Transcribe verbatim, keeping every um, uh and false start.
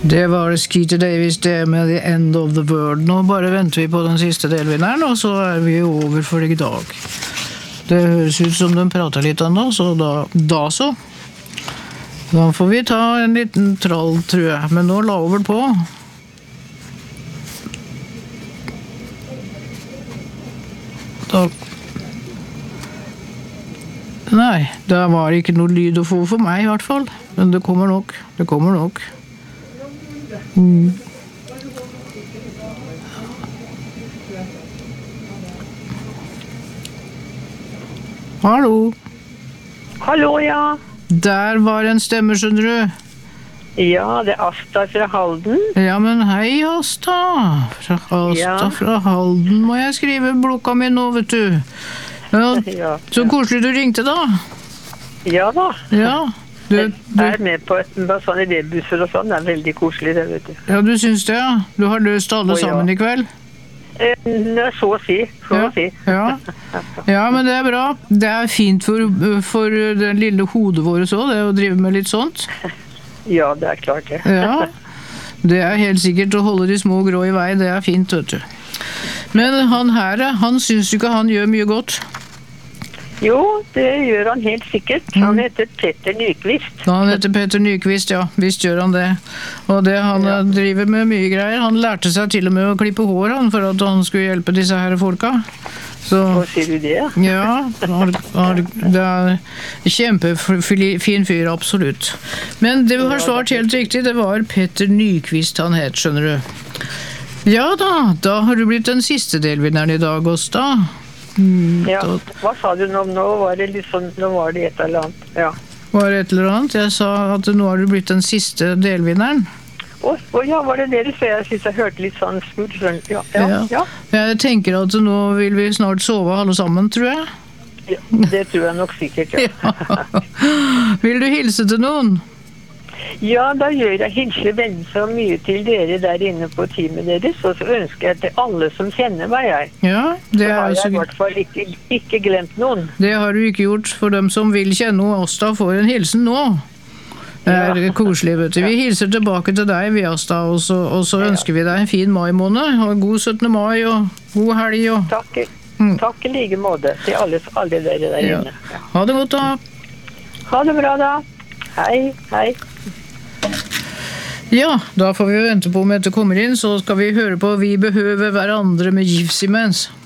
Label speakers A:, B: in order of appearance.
A: Det var Skeeter Davis det med The End of the World. Nå bare venter vi på den siste delvinneren, og så er vi over for i dag. Det høres ut som de prater litt enda, så da, da så. Da får vi ta en liten trall, tror jeg. Men nå la over på. Da. Nei, det var ikke noe lyd å få for meg i hvert fall. Men det kommer nok, det kommer nok. Mm. Hallo.
B: Hallo, ja.
A: Der var en stemme, skjønner du.
B: Ja, det er Asta fra Halden.
A: Ja, men hei, Asta. Fra Asta
B: Ja.
A: fra Halden må jeg skrive blokka mi nå, vet du. Ja,
B: Ja,
A: så koselig du ringte da.
B: ja da.
A: Ja, du,
B: Jeg
A: du,
B: er med på et med sånne idébusser og sånn. Det er veldig koselig, det, vet du.
A: ja, du syns det, ja. Du har løst alle
B: Å, ja.
A: sammen i kveld.
B: Eh, det er så å si. Så
A: Ja,
B: å si.
A: ja. Ja, men det er bra. Det er fint for, for den lille hodet vårt også, det å drive med litt sånt.
B: Ja, det er klart det.
A: Ja, det er helt sikkert å holde de små grå i vei, det er fint, vet du. Men han her, han synes jo ikke han gjør mye godt.
B: Jo, det gjør han helt sikkert. Han heter Petter Nyqvist.
A: Han heter Petter Nyqvist, ja, visst gjør han det. Og det han
B: Ja.
A: driver med mye greier, han lærte seg til og med å klippe hår han, for at han skulle hjelpe disse her folka. Så,
B: Hva sier du det?
A: ja, han, han, det er kjempefin fyr, absolutt. Men det du har svart helt riktig, det var Petter Nyqvist han het, skjønner du. Ja da, da har du blitt den siste delvinneren i dag, Åsta. Mm,
B: Ja.
A: da
B: Hva sa du nå? Nå var det liksom, nå var det et eller annet. Ja.
A: var det et eller annet. Jeg sa at nå har du blitt den siste delvinneren.
B: Å, å, ja, var det det du sa? Jeg synes jeg hørte litt sånn smurt. Sånn. Ja, ja, ja.
A: Jeg tenker at nå vil vi snart sove alle sammen, tror jeg.
B: ja. Det tror jeg nok sikkert, ja.
A: Vil du hilse til noen?
B: Ja, da gjør jeg hilser veldig så mye til dere der inne på teamet deres, og så ønsker jeg til alle som kjenner meg, jeg.
A: Ja, det,
B: Så har
A: er
B: jeg i
A: så,
B: hvert fall ikke, ikke glemt noen.
A: det har du ikke gjort. For dem som vil kjenne Åsta, får en hilsen nå. Det er
B: Ja.
A: koselig, vet du. Vi hilser tilbake til deg, vi, Åsta, og så, og så
B: Ja.
A: ønsker vi deg en fin mai-måned, og god syttende mai, og god helg, og
B: Takk, i-
A: Mm.
B: takk i like måte til alle, alle dere der
A: ja.
B: inne. Ja.
A: Ha det godt da.
B: Ha det bra da. Hei, hei.
A: Ja, da får vi vente på om dette kommer inn, så skal vi høre på Vi behøver hverandre med Gypsy Mans.